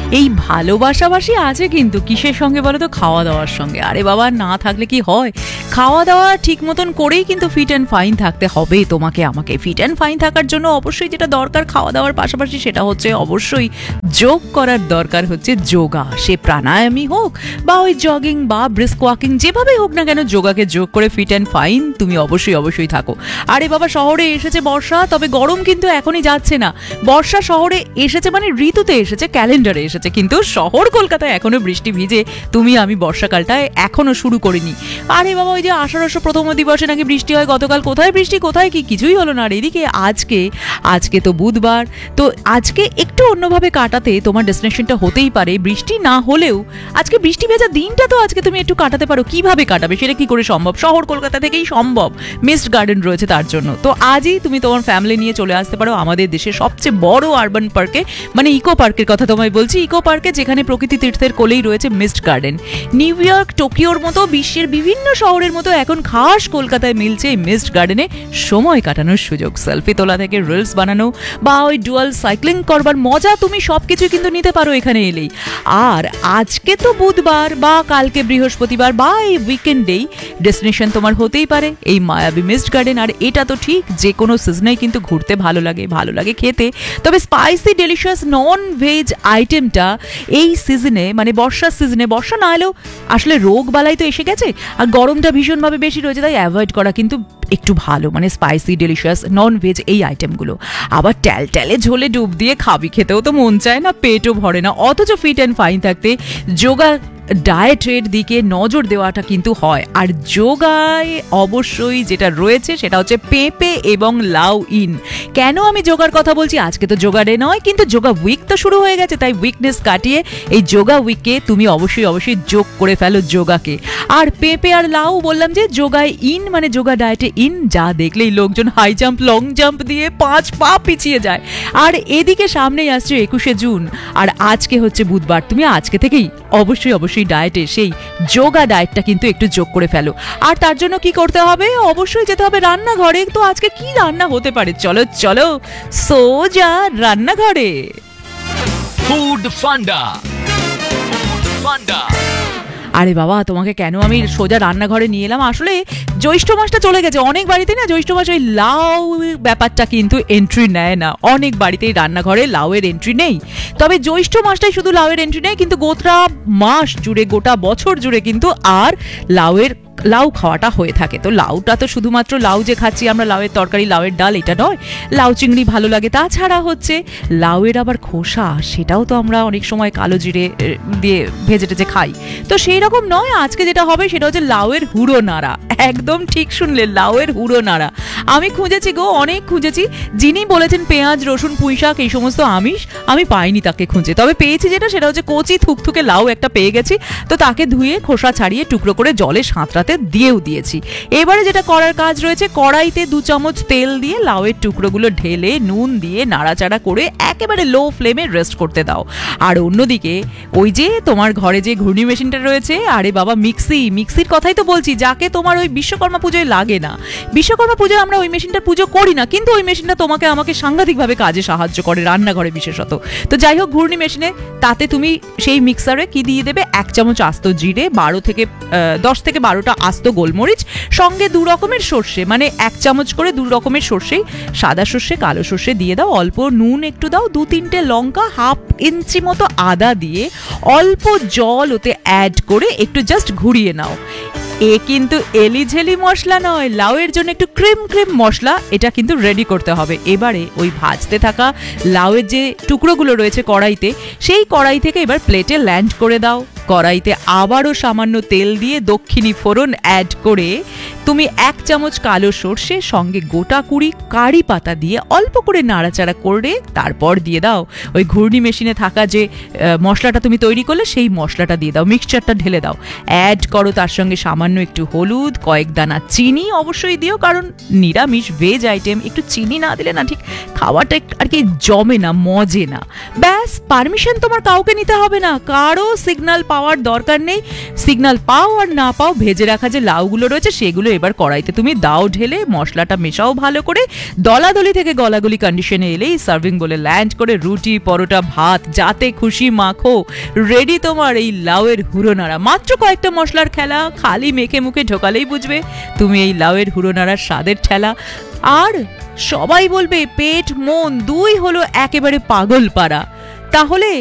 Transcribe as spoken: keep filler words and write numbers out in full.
এই ভালোবাসাবাসি আছে কিন্তু কিসের সঙ্গে বলো তো? খাওয়া দাওয়ার সঙ্গে। আরে বাবা, না থাকলে কি হয়? খাওয়া দাওয়া ঠিক মতন করেই কিন্তু ফিট অ্যান্ড ফাইন থাকতে হবে তোমাকে আমাকে। ফিট অ্যান্ড ফাইন থাকার জন্য অবশ্যই যেটা দরকার খাওয়া দাওয়ার পাশাপাশি সেটা হচ্ছে অবশ্যই যোগ করার দরকার, হচ্ছে যোগা। সে প্রাণায়ামই হোক বা ওই জগিং বা ব্রিস্ক ওয়াকিং, যেভাবে হোক না কেন যোগাকে যোগ করে ফিট অ্যান্ড ফাইন তুমি অবশ্যই অবশ্যই থাকো। আরে বাবা, শহরে এসেছে বর্ষা, তবে গরম কিন্তু এখনই যাচ্ছে না। বর্ষা শহরে এসেছে মানে ঋতুতে এসেছে, ক্যালেন্ডারে এসেছে, কিন্তু শহর কলকাতায় এখনো বৃষ্টি ভিজে তুমি আমি বর্ষাকালটায় এখনো শুরু করিনি। আরে বাবা, ওই যে আষাঢ় প্রথম দিবসে নাকি বৃষ্টি হয়, গতকাল কোথায় বৃষ্টি কোথায় কি কিছুই হলো না। আর এদিকে আজকে আজকে তো বুধবার, তো আজকে একটু অন্যভাবে কাটাতে তোমার ডেস্টিনেশনটা হতেই পারে বৃষ্টি না হলেও আজকে বৃষ্টি ভেজা দিনটা তো আজকে তুমি একটু কাটাতে পারো। কিভাবে কাটাবে সেটা কি করে সম্ভব? শহর কলকাতা থেকেই সম্ভব, মিস্ট গার্ডেন রয়েছে তার জন্য। তো আজই তুমি তোমার ফ্যামিলি নিয়ে চলে আসতে পারো আমাদের দেশের সবচেয়ে বড় আরবান পার্কে, মানে ইকো পার্কের কথা তোমায় বলছি। ইকো পার্কে, যেখানে প্রকৃতি তীর্থের কোলেই রয়েছে মিস্ট গার্ডেন। নিউ ইয়র্ক, টোকিওর মতো বিশ্বের বিভিন্ন শহরের মতো এখন খাস কলকাতায় মিলছে এই মিস্ট গার্ডেনে সময় কাটানোর সুযোগ। সেলফি তোলা থেকে রিলস বানানো বা ওই ডুয়াল সাইক্লিং করবার মজা তুমি সবকিছু কিন্তু নিতে পারো এখানে এলেই। আর আজকে তো বুধবার বা কালকে বৃহস্পতিবার বা এই উইকেন্ডেই ডেস্টিনেশন তোমার হতেই পারে এই মায়াবী মিস্ট গার্ডেন। আর এটা তো ঠিক যে কোনো সিজনেই কিন্তু ঘুরতে ভালো লাগে, ভালো লাগে খেতে। তবে স্পাইসি ডেলিশিয়াস নন ভেজ আইটেমটা এই সিজনে, মানে বর্ষার সিজনে, বর্ষা না এলেও আসলে রোগ বালাই তো এসে গেছে আর গরমটা ভীষণভাবে বেশি রয়েছে, তাই অ্যাভয়েড করা কিন্তু একটু ভালো। মানে স্পাইসি ডেলিশিয়াস নন ভেজ এই আইটেমগুলো। আবার ট্যাল ট্যালে ঝোলে ডুব দিয়ে খাবি, খেতেও তো মন চায় না, পেটও ভরে না, অথচ ফিট অ্যান্ড ফাইন থাকতে যোগা ডায়েটের দিকে নজর দেওয়াটা কিন্তু হয়। আর যোগায় অবশ্যই যেটা রয়েছে সেটা হচ্ছে পেঁপে এবং লাউ ইন। কেন আমি যোগার কথা বলছি? আজকে তো যোগা ডে নয়, কিন্তু যোগা উইক তো শুরু হয়ে গেছে, তাই উইকনেস কাটিয়ে এই যোগা উইকে তুমি অবশ্যই অবশ্যই যোগ করে ফেলো যোগাকে। আর পেঁপে আর লাউ বললাম যে যোগায় ইন, মানে যোগা ডায়েটে ইন। যা দেখলেই লোকজন হাই জাম্প লং জাম্প দিয়ে পাঁচ পা পিছিয়ে যায়। আর এদিকে সামনেই আসছে একুশে জুন, আর আজকে হচ্ছে বুধবার। তুমি আজকে থেকেই অবশ্যই অবশ্যই ডায়েটে সেই যোগা ডায়েটটা কিন্তু একটু যোগ করে ফেলো। আর তার জন্য কি করতে হবে? অবশ্যই যেতে হবে রান্নাঘরে। তো আজকে কি রান্না হতে পারে? চলো চলো সোজা রান্নাঘরে। ফুড ফান্ডা, ফুড ফান্ডা। আরে বাবা, তোমাকে কেন আমি সোজা রান্নাঘরে নিয়ে এলাম? আসলে জ্যৈষ্ঠ মাসটা চলে গেছে, অনেক বাড়িতে না জ্যৈষ্ঠ মাস ওই লাউ ব্যাপারটা কিন্তু এন্ট্রি নেয় না। অনেক বাড়িতেই রান্নাঘরে লাউয়ের এন্ট্রি নেই। তবে জ্যৈষ্ঠ মাসটাই শুধু লাউয়ের এন্ট্রি নেই, কিন্তু গোটা মাস জুড়ে, গোটা বছর জুড়ে কিন্তু আর লাউয়ের লাউ খাওয়াটা হয়ে থাকে। তো লাউটা তো শুধুমাত্র লাউ যে খাচ্ছি আমরা, লাউয়ের তরকারি, লাউয়ের ডাল, এটা নয়। লাউ চিংড়ি ভালো লাগে, তাছাড়া হচ্ছে লাউয়ের আবার খোসা, সেটাও তো আমরা অনেক সময় কালো জিরে দিয়ে ভেজে টেজে খাই। তো সেই রকম নয়, আজকে যেটা হবে সেটা হচ্ছে লাউয়ের হুড়ো নাড়া। একদম ঠিক শুনলে, লাউয়ের হুড়ো নাড়া। আমি খুঁজেছি গো, অনেক খুঁজেছি। যিনি বলেছেন পেঁয়াজ রসুন পুঁই শাক এই সমস্ত আমিষ, আমি পাইনি তাকে খুঁজে। তবে পেয়েছি যেটা, সেটা হচ্ছে কচি থুকথুকে লাউ একটা পেয়ে গেছি। তো তাকে ধুয়ে খোসা ছাড়িয়ে টুকরো করে জলে সাঁতরাতে দিয়েও দিয়েছি। এবারে যেটা করার কাজ রয়েছে, কড়াইতে দু চামচ তেল দিয়ে লাউয়ের টুকরোগুলো ঢেলে নুন দিয়ে নাড়াচাড়া করে একেবারে লো ফ্লেমে রেস্ট করতে দাও। আর অন্যদিকে ওই যে তোমার ঘরে যে ঘূর্ণি মেশিনটা রয়েছে, আরে বাবা মিক্সি, মিক্সির কথাই তো বলছি, যাকে তোমার ওই বিশ্বকর্মা পুজোয় লাগে না। বিশ্বকর্মা পুজোয় আমরা ওই মেশিনটার পুজো করি না, কিন্তু ওই মেশিনটা তোমাকে আমাকে সাংঘাতিকভাবে কাজে সাহায্য করে রান্নাঘরে বিশেষত। তো যাই হোক, ঘূর্ণি মেশিনে তাতে তুমি সেই মিক্সারে কি দিয়ে দেবে? এক চামচ আস্ত জিরে, বারো থেকে দশ থেকে বারোটা আস্ত গোলমরিচ, সঙ্গে দু রকমের সর্ষে, মানে এক চামচ করে দু রকমের সর্ষেই, সাদা সর্ষে কালো সর্ষে দিয়ে দাও। অল্প নুন একটু দাও, দু তিনটে লঙ্কা, হাফ ইঞ্চি মতো আদা দিয়ে অল্প জল ওতে অ্যাড করে একটু জাস্ট ঘুরিয়ে নাও। এ কিন্তু এলিঝেলি মশলা নয়, লাউয়ের জন্য একটু ক্রিম ক্রিম মশলা, এটা কিন্তু রেডি করতে হবে। এবারে ওই ভাজতে থাকা লাউয়ের যে টুকরোগুলো রয়েছে কড়াইতে, সেই কড়াই থেকে এবার প্লেটে ল্যান্ড করে দাও। কড়াইতে আবারও সামান্য তেল দিয়ে দক্ষিণী ফোড়ন অ্যাড করে তুমি এক চামচ কালো সর্ষে সঙ্গে গোটা কুড়ি কারি পাতা দিয়ে অল্প করে নাড়াচাড়া করে তারপর দিয়ে দাও ওই ঘূর্ণি মেশিনে থাকা যে মশলাটা তুমি তৈরি করলে, সেই মশলাটা দিয়ে দাও, মিক্সচারটা ঢেলে দাও। অ্যাড করো তার সঙ্গে সামান্য একটু হলুদ, কয়েক দানা চিনি অবশ্যই দিও, কারণ নিরামিষ ভেজ আইটেম একটু চিনি না দিলে না ঠিক খাওয়াটা আর কি জমে না, মজে না। ব্যাস, পারমিশন তোমার কাউকে নিতে হবে না, কারো সিগন্যাল পাওয়ার দরকার নেই। সিগন্যাল পাও আর না পাও, ভেজে রাখা যে লাউগুলো রয়েছে সেগুলো এবার কড়াইতে তুমি দাও ঢেলে মশলাটা মেশাও ভালো করে, দলাদলি থেকে গলাগলি কন্ডিশনে এলেই সার্ভিং বলে ল্যান্ড করে রুটি পরোটা ভাত যাতে খুশি মাখো, রেডি তোমার এই লাউয়ের হুড়োনাড়া। মাত্র কয়েকটা মশলার খেলা, খালি মেখে মুখে ঢোকালেই বুঝবে তুমি এই লাউয়ের হুড়োনাড়ার স্বাদের ঠেলা। আর সবাই বলবে পেট মন দুই হলো একেবারে পাগল পাড়া। তাহলে